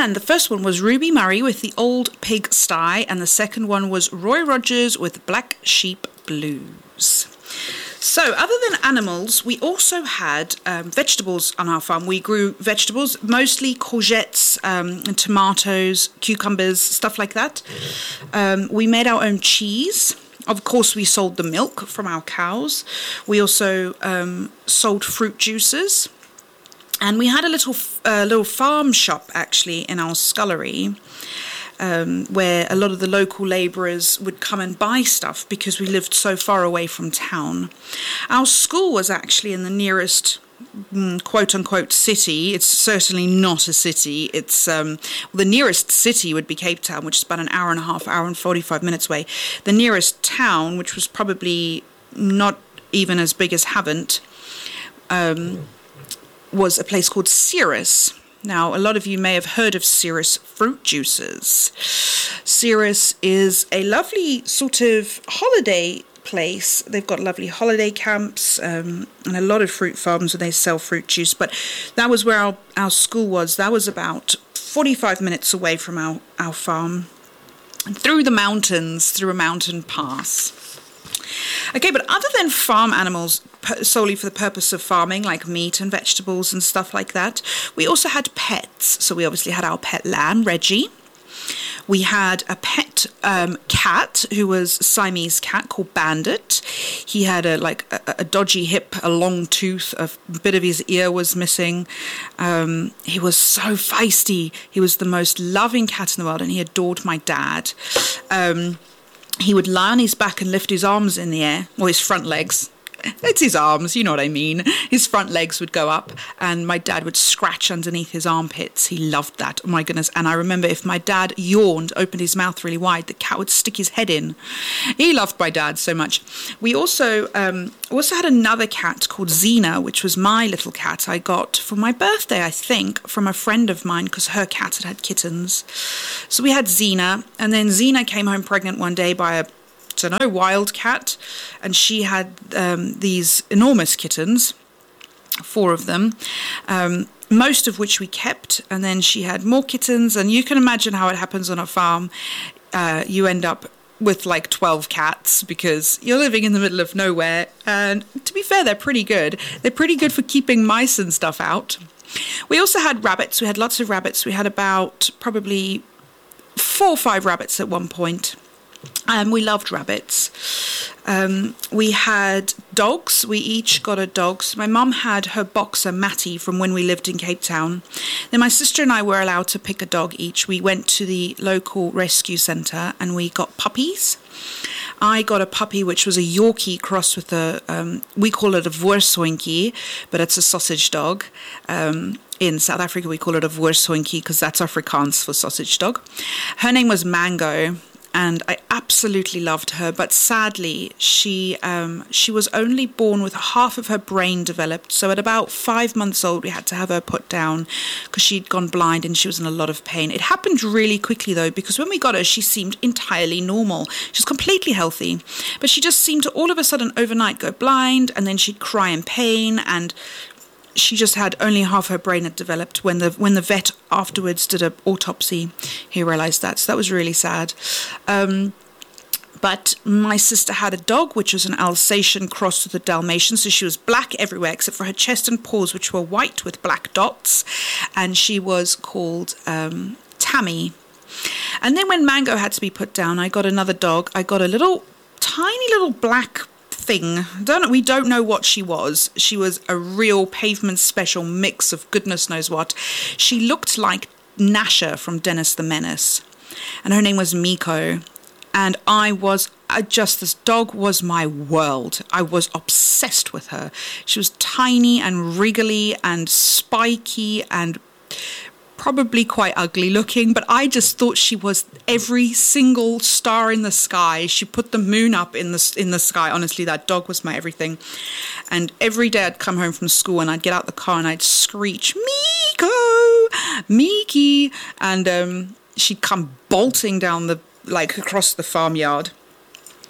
And the first one was Ruby Murray with The Old Pig Sty, and the second one was Roy Rogers with Black Sheep Blues. So other than animals, we also had vegetables on our farm. We grew vegetables, mostly courgettes, and tomatoes, cucumbers, stuff like that. We made our own cheese. Of course, we sold the milk from our cows. We also sold fruit juices. And we had a little farm shop, actually, in our scullery, where a lot of the local labourers would come and buy stuff because we lived so far away from town. Our school was actually in the nearest quote-unquote city. It's certainly not a city. It's the nearest city would be Cape Town, which is about an hour and 45 minutes away. The nearest town, which was probably not even as big as Havant, was a place called Ceres. Now, a lot of you may have heard of Ceres fruit juices. Ceres is a lovely sort of holiday place. They've got lovely holiday camps and a lot of fruit farms where they sell fruit juice. But that was where our school was. That was about 45 minutes away from our farm. And through the mountains, through a mountain pass. Okay, but other than farm animals solely for the purpose of farming, like meat and vegetables and stuff like that, we also had pets. So we obviously had our pet lamb, Reggie. We had a pet cat who was a Siamese cat called Bandit. He had a dodgy hip, a long tooth, a bit of his ear was missing. He was so feisty. He was the most loving cat in the world, and he adored my dad. He would lie on his back and lift his arms in the air, or his front legs. It's his arms, you know what I mean. His front legs would go up and my dad would scratch underneath his armpits. He loved that. Oh my goodness. And I remember if my dad yawned, opened his mouth really wide, the cat would stick his head in. He loved my dad so much. We also had another cat called Xena, which was my little cat I got for my birthday, I think, from a friend of mine because her cat had kittens. So we had Xena, and then Xena came home pregnant one day by a wildcat, and she had these enormous kittens, 4 of them, most of which we kept, and then she had more kittens, and you can imagine how it happens on a farm. You end up with like 12 cats because you're living in the middle of nowhere, and to be fair, they're pretty good. They're pretty good for keeping mice and stuff out. We also had rabbits. We had lots of rabbits. We had about probably 4 or 5 rabbits at one point. We loved rabbits. We had dogs. We each got a dog. So my mum had her boxer, Matty, from when we lived in Cape Town. Then my sister and I were allowed to pick a dog each. We went to the local rescue centre and we got puppies. I got a puppy which was a Yorkie crossed with we call it a Woershoinkie, but it's a sausage dog. In South Africa, we call it a Woershoinkie because that's Afrikaans for sausage dog. Her name was Mango. And I absolutely loved her, but sadly, she was only born with half of her brain developed. So at about 5 months old, we had to have her put down because she'd gone blind and she was in a lot of pain. It happened really quickly, though, because when we got her, she seemed entirely normal. She was completely healthy, but she just seemed to all of a sudden overnight go blind, and then she'd cry in pain, and she just had only half her brain had developed. When the vet afterwards did an autopsy, he realised that. So that was really sad. But my sister had a dog, which was an Alsatian crossed with a Dalmatian. So she was black everywhere except for her chest and paws, which were white with black dots. And she was called Tammy. And then when Mango had to be put down, I got another dog. I got a tiny little black thing. We don't know what she was. She was a real pavement special mix of goodness knows what. She looked like Nasha from Dennis the Menace, and her name was Miko. And this dog was my world. I was obsessed with her. She was tiny and wriggly and spiky and probably quite ugly looking, but I just thought she was every single star in the sky. She put the moon up in the sky. Honestly, that dog was my everything. And every day I'd come home from school and I'd get out the car and I'd screech, Miko, Miki, and she'd come bolting down across the farmyard.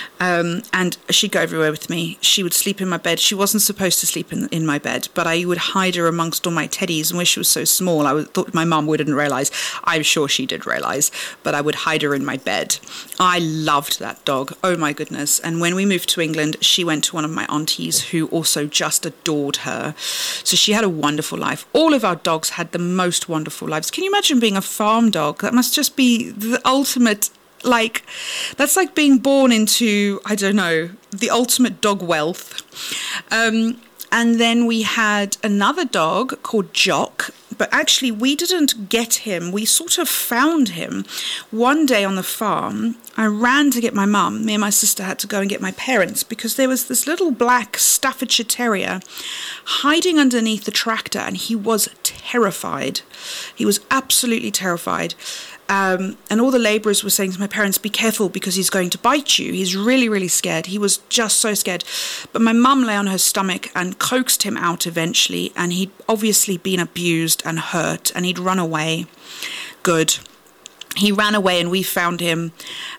And she'd go everywhere with me. She would sleep in my bed. She wasn't supposed to sleep in my bed, but I would hide her amongst all my teddies. And where she was so small, thought my mum wouldn't realise. I'm sure she did realise, but I would hide her in my bed. I loved that dog. Oh my goodness. And when we moved to England, she went to one of my aunties who also just adored her. So she had a wonderful life. All of our dogs had the most wonderful lives. Can you imagine being a farm dog? That must just be the ultimate. That's like being born into, I don't know, the ultimate dog wealth. And then we had another dog called Jock, but actually we didn't get him. We sort of found him one day on the farm. I ran to get my mum. Me and my sister had to go and get my parents because there was this little black Staffordshire Terrier hiding underneath the tractor, and he was terrified. He was absolutely terrified. And all the labourers were saying to my parents, be careful because he's going to bite you. He's really, really scared. He was just so scared. But my mum lay on her stomach and coaxed him out eventually. And he'd obviously been abused and hurt, and he'd run away. Good. He ran away and we found him.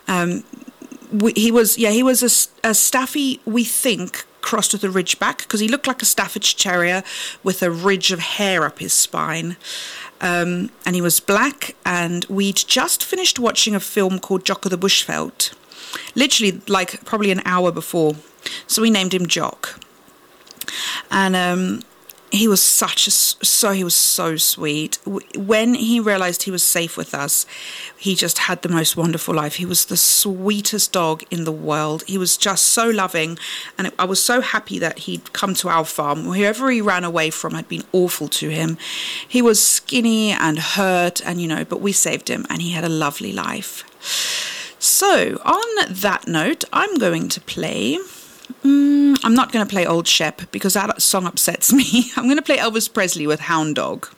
He was a Staffy, we think, crossed with a Ridgeback, because he looked like a Staffordshire Terrier with a ridge of hair up his spine. And he was black, and we'd just finished watching a film called Jock of the Bushveld, literally like probably an hour before. So we named him Jock. And he was he was so sweet. When he realized he was safe with us, he just had the most wonderful life. He was the sweetest dog in the world. He was just so loving, and I was so happy that he'd come to our farm. Whoever he ran away from had been awful to him. He was skinny and hurt, and but we saved him, and he had a lovely life. So on that note, I'm going to play... I'm not going to play Old Shep because that song upsets me. I'm going to play Elvis Presley with Hound Dog.